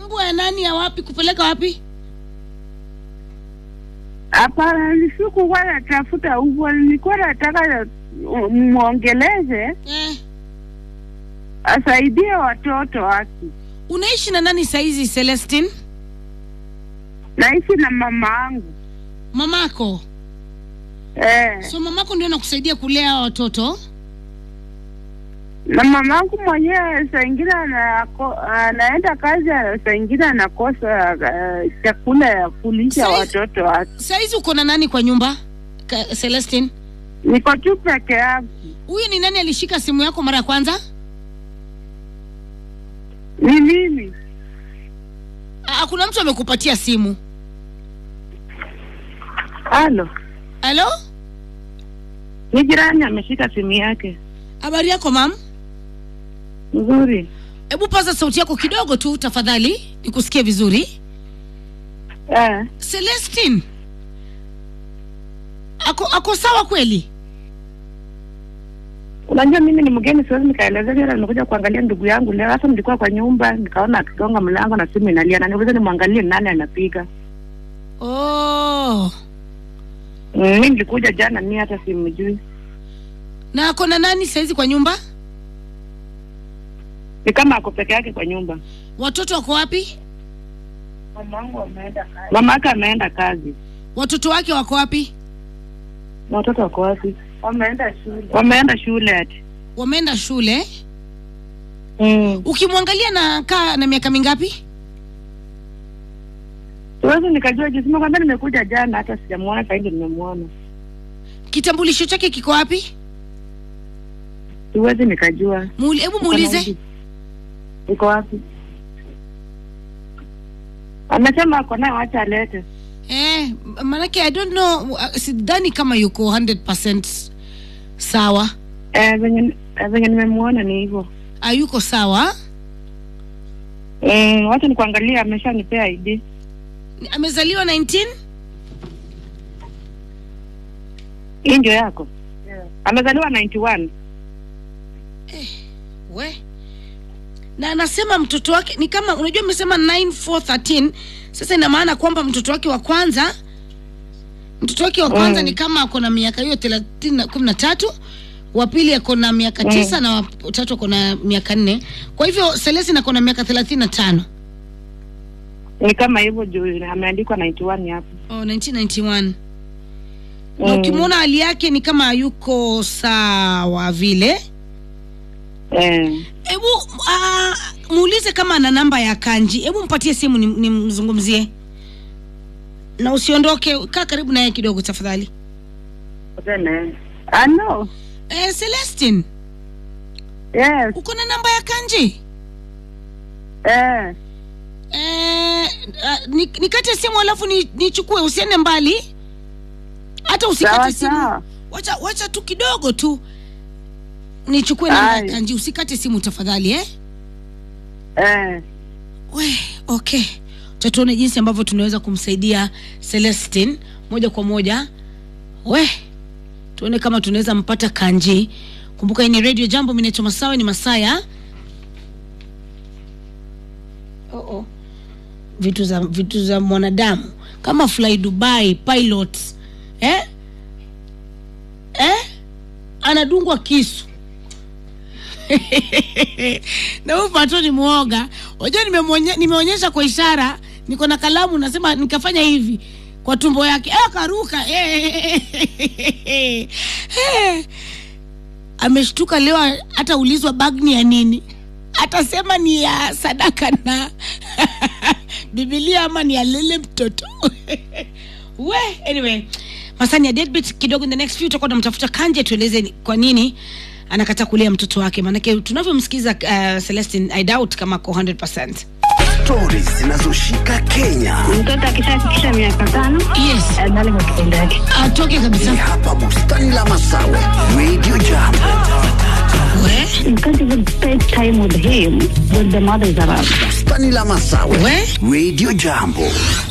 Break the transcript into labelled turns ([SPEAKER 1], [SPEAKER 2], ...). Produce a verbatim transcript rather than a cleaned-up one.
[SPEAKER 1] Mbwa ya nani, ya wapi, kupeleka wapi?
[SPEAKER 2] Hapana, nisiku kwa natafuta umbwa, nilikuwa nataka muongeleze.
[SPEAKER 1] Eh.
[SPEAKER 2] Asaidie watoto wake.
[SPEAKER 1] Unaishi na nani saizi, Celestine?
[SPEAKER 2] Naishi na mamangu.
[SPEAKER 1] Mamako?
[SPEAKER 2] Eh.
[SPEAKER 1] So mamako ndio anakusaidia kulea watoto?
[SPEAKER 2] Na mamangu mwenyewe saa ingine anaenda kazi, saa ingine anakosa uh, chakula ya kulisha saizi, watoto wake.
[SPEAKER 1] Saizi uko na nani kwa nyumba, Celestine?
[SPEAKER 2] Niko tu peke yangu.
[SPEAKER 1] Huyu ni nani alishika simu yako mara ya kwanza?
[SPEAKER 2] Ni mimi.
[SPEAKER 1] Ah, kuna mtu amekupatia simu.
[SPEAKER 2] Halo.
[SPEAKER 1] Halo?
[SPEAKER 2] Ni jirani ameshika simu yake.
[SPEAKER 1] Habari yako, mam?
[SPEAKER 2] Nzuri.
[SPEAKER 1] Hebu paza sauti yako kidogo tu tafadhali, nikusikie vizuri.
[SPEAKER 2] Eh.
[SPEAKER 1] Celestine. Ako ako sawa kweli?
[SPEAKER 2] Unajua mimi ni mgeni, siwezi nikaelezea. Leo nimekuja kuangalia ndugu yangu leo. Hata nilikuwa kwa nyumba nikaona akigonga mlango na simu inalia, na niweza nimwangalie nani anapiga.
[SPEAKER 1] Oh.
[SPEAKER 2] Mimi nilikuja jana, mimi hata simjui.
[SPEAKER 1] Na ako na nani saizi kwa nyumba?
[SPEAKER 2] Ni kama ako peke yake kwa nyumba.
[SPEAKER 1] Watoto wako wapi?
[SPEAKER 2] Mamangu ameenda kazi. Mamaka ameenda kazi.
[SPEAKER 1] Watoto wake wako wapi?
[SPEAKER 2] Na watoto wako wapi? Wameenda shule. Wameenda shule ati.
[SPEAKER 1] Wameenda shule?
[SPEAKER 2] Mm.
[SPEAKER 1] Ukimwangalia na kaa na miaka mingapi?
[SPEAKER 2] Siwezi nikajua jinsi, kwamba nimekuja jana hata sijamuona, sasa hivi nimemuona.
[SPEAKER 1] Kitambulisho chake kiko wapi?
[SPEAKER 2] Siwezi nikajua.
[SPEAKER 1] Muli, hebu muulize.
[SPEAKER 2] Iko wapi? Anasema ako nayo, acha alete.
[SPEAKER 1] Eh, manake I don't know, uh, sidhani kama yuko one hundred percent sawa.
[SPEAKER 2] Eh, venye venye nimemuona ni hivyo.
[SPEAKER 1] Hayuko sawa?
[SPEAKER 2] Eh, wacha nikuangalia, ameshanipea I D.
[SPEAKER 1] Amezaliwa nineteen?
[SPEAKER 2] Hii ndio yako? Yeah. Amezaliwa ninety-one.
[SPEAKER 1] Eh, we. Na anasema mtoto wake ni kama, unajua umesema nine four thirteen, sasa ina maana kwamba mtoto wake wa kwanza mtoto wake wa kwanza mm. ni kama ako na miaka hiyo thelathini kumi na tatu, wa pili ako na miaka mm. tisa, na wa tatu ako na miaka nne. Kwa hivyo Celestine ako na miaka thelathini na tano.
[SPEAKER 2] Ni kama hivyo juu ameandikwa ninety-one hapo.
[SPEAKER 1] Oh, nineteen ninety-one. Mm. Na ukimwona hali yake ni kama yuko sawa vile.
[SPEAKER 2] Eh.
[SPEAKER 1] Ebu uh, muulize kama ana namba ya Kanji. Ebu mpatie simu nimzungumzie. Ni na usiondoke, kaa karibu naye kidogo tafadhali.
[SPEAKER 2] Tena. Ah no.
[SPEAKER 1] Eh, Celestine.
[SPEAKER 2] Yes.
[SPEAKER 1] Uko na namba ya Kanji?
[SPEAKER 2] Eh.
[SPEAKER 1] Eh, uh, nikate simu alafu nichukue, ni usiende mbali. Hata usikate simu. Wacha wacha tu kidogo tu. Nichukue namba ya Kanji, usikate simu tafadhali, eh?
[SPEAKER 2] Eh.
[SPEAKER 1] We, okay. Tatuone jinsi ambavyo tunaweza kumsaidia Celestine moja kwa moja. We, tuone kama tunaweza mpata Kanji. Kumbuka hii ni Radio Jambo, mimi naitwa Masawe, ni Masaya. Oh oh. Vitu za vitu za mwanadamu kama Fly Dubai pilot, eh? Eh? Anadungwa kisu. Na upato ni muoga. Unajua nimemuonyesha nimeonyesha kwa ishara, niko na kalamu nasema nikafanya hivi kwa tumbo yake. Eh, karuka. Eh. Ameshtuka leo, hata ulizwa bag ni ya nini? Atasema ni ya sadaka na Biblia ama ni ya lele mtoto. We, anyway, Masani ya deadbeat kidogo. In the next few tutakuwa tunamtafuta Kanje, tueleze kwa nini anakata kulea mtoto wake, manake tunavyomsikiza uh, Celestine I doubt kama kwa one hundred percent.
[SPEAKER 3] Stories zinazoshika Kenya.
[SPEAKER 2] Mtoto akishafikisha miaka tano,
[SPEAKER 1] yes,
[SPEAKER 2] ndani kwa kitendo yake
[SPEAKER 1] atoke kabisa.
[SPEAKER 3] Hapa bustani la Masawe, Radio Jambo.
[SPEAKER 2] We, you can't even spend time with him when the mother is around.
[SPEAKER 3] Bustani la Masawe,
[SPEAKER 1] we,
[SPEAKER 3] Radio Jambo.